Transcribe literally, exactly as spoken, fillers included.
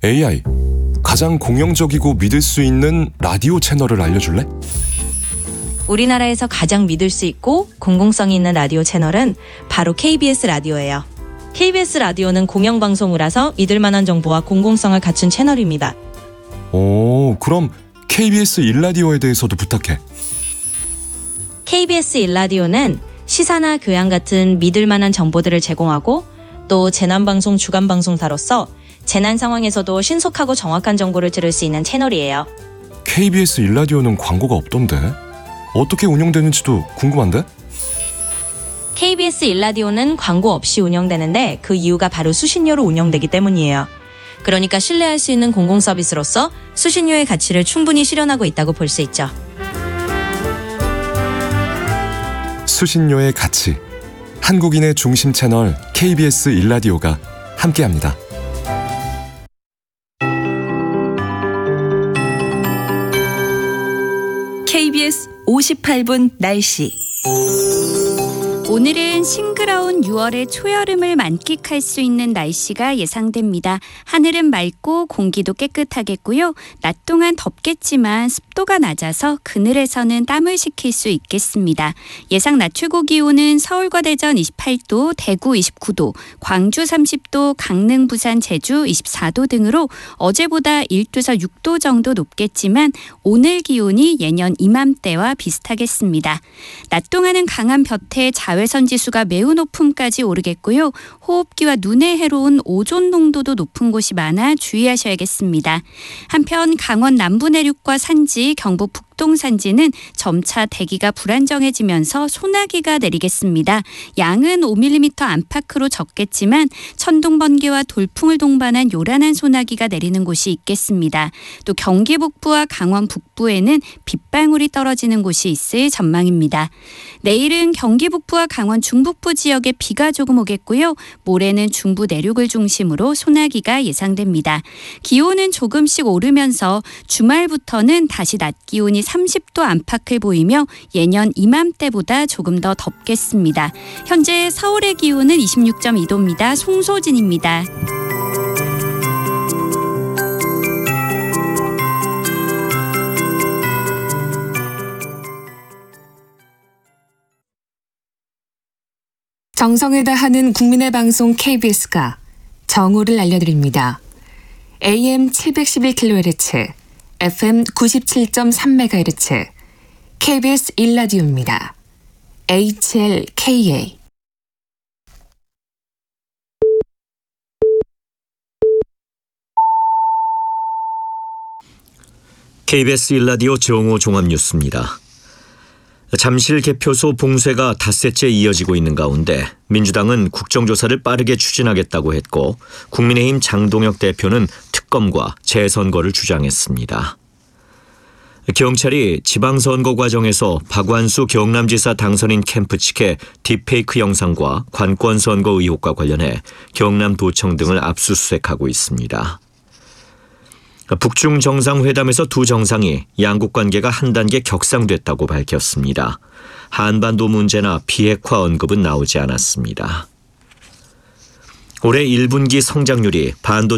에이아이, 가장 공영적이고 믿을 수 있는 라디오 채널을 알려줄래? 우리나라에서 가장 믿을 수 있고 공공성이 있는 라디오 채널은 바로 케이비에스 라디오예요. 케이비에스 라디오는 공영방송이라서 믿을 만한 정보와 공공성을 갖춘 채널입니다. 오, 그럼 케이비에스 일 라디오에 대해서도 부탁해. 케이비에스 일 라디오는 시사나 교양 같은 믿을 만한 정보들을 제공하고 또 재난방송 주간방송사로서 재난 상황에서도 신속하고 정확한 정보를 들을 수 있는 채널이에요. 케이비에스 일 라디오는 광고가 없던데? 어떻게 운영되는지도 궁금한데? 케이비에스 일 라디오는 광고 없이 운영되는데 그 이유가 바로 수신료로 운영되기 때문이에요. 그러니까 신뢰할 수 있는 공공 서비스로서 수신료의 가치를 충분히 실현하고 있다고 볼 수 있죠. 수신료의 가치, 한국인의 중심 채널 케이비에스 일 라디오가 함께합니다. 케이비에스 오십팔 분 날씨. 오늘은 싱그러운 유월의 초여름을 만끽할 수 있는 날씨가 예상됩니다. 하늘은 맑고 공기도 깨끗하겠고요. 낮 동안 덥겠지만 습도가 낮아서 그늘에서는 땀을 식힐 수 있겠습니다. 예상 낮 최고 기온은 서울과 대전 이십팔 도, 대구 이십구 도, 광주 삼십 도, 강릉, 부산, 제주 이십사 도 등으로 어제보다 일 도에서 육 도 정도 높겠지만 오늘 기온이 예년 이맘때와 비슷하겠습니다. 낮 동안은 강한 볕에 자외선 지수가 매우 높음까지 오르겠고요. 호흡기와 눈에 해로운 오존 농도도 높은 곳이 많아 주의하셔야겠습니다. 한편 강원 남부 내륙과 산지, 경북 북동 산지는 점차 대기가 불안정해지면서 소나기가 내리겠습니다. 양은 오 밀리미터 안팎으로 적겠지만 천둥, 번개와 돌풍을 동반한 요란한 소나기가 내리는 곳이 있겠습니다. 또 경기 북부와 강원 북부에는 빗방울이 떨어지는 곳이 있을 전망입니다. 내일은 경기 북부와 강원 중북부 지역에 비가 조금 오겠고요. 모레는 중부 내륙을 중심으로 소나기가 예상됩니다. 기온은 조금씩 오르면서 주말부터는 다시 낮 기온이 삼십 도 안팎을 보이며 예년 이맘때보다 조금 더 덥겠습니다. 현재 서울의 기온은 이십육 점 이 도입니다. 송소진입니다. 정성을 다하는 국민의 방송 케이비에스가 정오를 알려드립니다. 에이엠 칠백십일 킬로헤르츠, 에프엠 구십칠 점 삼 메가헤르츠, 케이비에스 일 라디오입니다. 에이치엘케이에이. 케이비에스 일 라디오 정오 종합뉴스입니다. 잠실 개표소 봉쇄가 닷새째 이어지고 있는 가운데 민주당은 국정조사를 빠르게 추진하겠다고 했고 국민의힘 장동혁 대표는 특검과 재선거를 주장했습니다. 경찰이 지방선거 과정에서 박완수 경남지사 당선인 캠프 측의 딥페이크 영상과 관권선거 의혹과 관련해 경남도청 등을 압수수색하고 있습니다. 북중 정상회담에서 두 정상이 양국 관계가 한 단계 격상됐다고 밝혔습니다. 한반도 문제나 비핵화 언급은 나오지 않았습니다. 올해 일 분기 성장률이 반도체